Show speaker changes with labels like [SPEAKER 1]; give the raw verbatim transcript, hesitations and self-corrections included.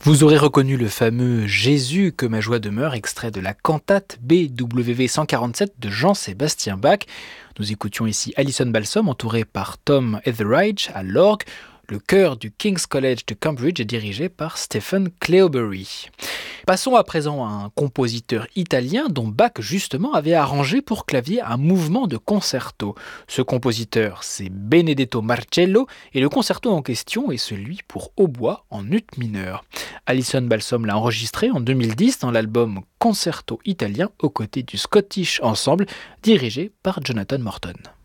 [SPEAKER 1] Vous aurez reconnu le fameux Jésus que ma joie demeure, extrait de la cantate B W V cent quarante-sept de Jean-Sébastien Bach. Nous écoutions ici Alison Balsom entourée par Tom Etheridge à l'orgue. Le chœur du King's College de Cambridge est dirigé par Stephen Cleobury. Passons à présent à un compositeur italien dont Bach justement avait arrangé pour clavier un mouvement de concerto. Ce compositeur, c'est Benedetto Marcello et le concerto en question est celui pour hautbois en ut mineur. Alison Balsom l'a enregistré en deux mille dix dans l'album Concerto italien aux côtés du Scottish Ensemble dirigé par Jonathan Morton.